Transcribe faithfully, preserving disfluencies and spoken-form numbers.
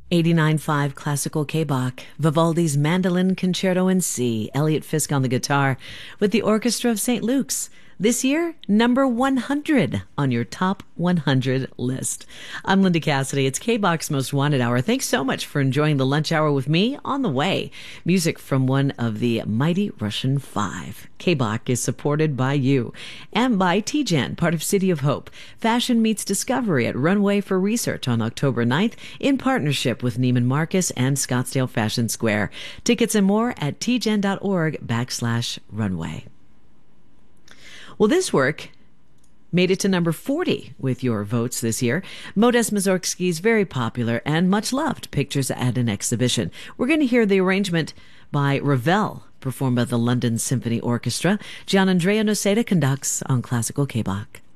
eighty-nine point five Classical K-Bach, Vivaldi's Mandolin Concerto in C, Elliot Fisk on the guitar, with the Orchestra of Saint Luke's. This year, number one hundred on your top one hundred list. I'm Linda Cassidy. It's K-Bach's Most Wanted Hour. Thanks so much for enjoying the lunch hour with me. On the way, music from one of the mighty Russian Five. K-Bach is supported by you and by T G E N, part of City of Hope. Fashion meets discovery at Runway for Research on October ninth in partnership with Neiman Marcus and Scottsdale Fashion Square. Tickets and more at tgen.org backslash runway. Well, this work made it to number forty with your votes this year. Modest Mussorgsky's very popular and much loved Pictures at an Exhibition. We're going to hear the arrangement by Ravel, performed by the London Symphony Orchestra. Gianandrea Noseda conducts on Classical K-Bach.